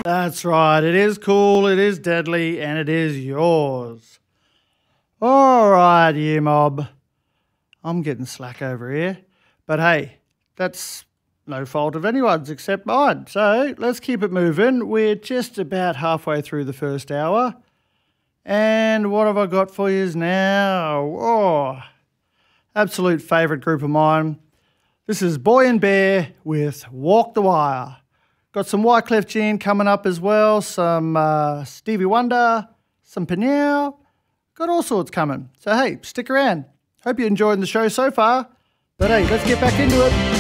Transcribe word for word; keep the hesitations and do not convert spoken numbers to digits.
That's right, it is cool, it is deadly, and it is yours. All right, you mob. I'm getting slack over here. But hey, that's no fault of anyone's except mine. So let's keep it moving. We're just about halfway through the first hour. And what have I got for you now? Oh, absolute favourite group of mine. This is Boy and Bear with Walk the Wire. Got some Wyclef Jean coming up as well, some uh, Stevie Wonder, some Peniel. Got all sorts coming. So hey, stick around. Hope you're enjoying the show so far. But hey, let's get back into it.